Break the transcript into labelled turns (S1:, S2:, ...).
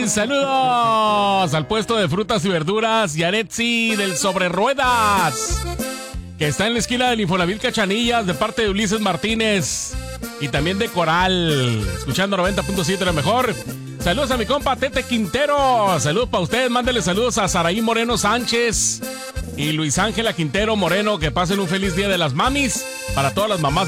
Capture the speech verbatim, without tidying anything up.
S1: Saludos al puesto de frutas y verduras Yaretsi del Sobre Ruedas, que está en la esquina del Infonavit Cachanillas, de parte de Ulises Martínez y también de Coral, escuchando noventa punto siete lo mejor. Saludos a mi compa Tete Quintero. Saludos para ustedes. Mándele saludos a Saraí Moreno Sánchez y Luis Ángela Quintero Moreno. Que pasen un feliz día de las mamis para todas las mamás